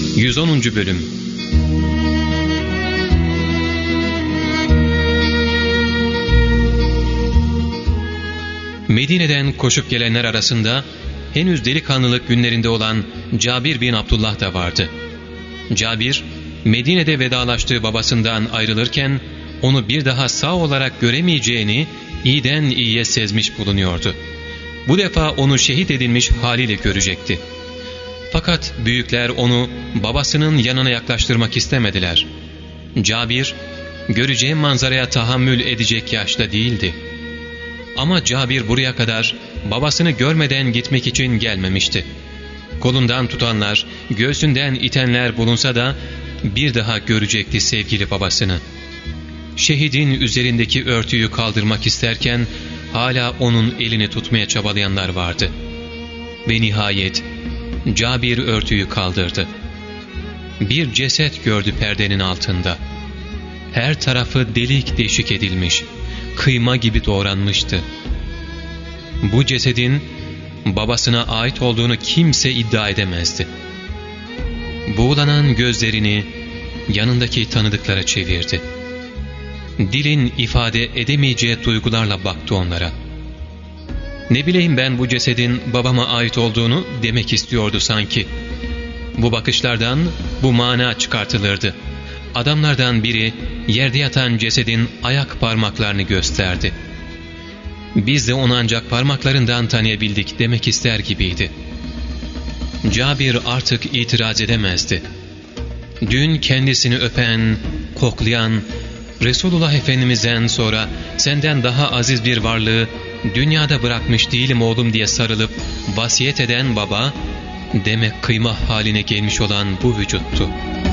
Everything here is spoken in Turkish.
110. Bölüm. Medine'den koşup gelenler arasında henüz delikanlılık günlerinde olan Cabir bin Abdullah da vardı. Cabir, Medine'de vedalaştığı babasından ayrılırken onu bir daha sağ olarak göremeyeceğini iyiden iyiye sezmiş bulunuyordu. Bu defa onu şehit edilmiş haliyle görecekti. Fakat büyükler onu babasının yanına yaklaştırmak istemediler. Cabir, göreceği manzaraya tahammül edecek yaşta değildi. Ama Cabir buraya kadar babasını görmeden gitmek için gelmemişti. Kolundan tutanlar, göğsünden itenler bulunsa da bir daha görecekti sevgili babasını. Şehidin üzerindeki örtüyü kaldırmak isterken hala onun elini tutmaya çabalayanlar vardı. Ve nihayet Cabir örtüyü kaldırdı. Bir ceset gördü perdenin altında. Her tarafı delik deşik edilmiş, kıyma gibi doğranmıştı. Bu cesedin babasına ait olduğunu kimse iddia edemezdi. Buğulanan gözlerini yanındaki tanıdıklara çevirdi. Dilin ifade edemeyeceği duygularla baktı onlara. Ne bileyim ben bu cesedin babama ait olduğunu demek istiyordu sanki. Bu bakışlardan bu mana çıkartılırdı. Adamlardan biri yerde yatan cesedin ayak parmaklarını gösterdi. Biz de onu ancak parmaklarından tanıyabildik demek ister gibiydi. Cabir artık itiraz edemezdi. Dün kendisini öpen, koklayan, Resulullah Efendimiz'den sonra senden daha aziz bir varlığı dünyada bırakmış değilim oğlum diye sarılıp vasiyet eden baba, demek kıyma haline gelmiş olan bu vücuttu.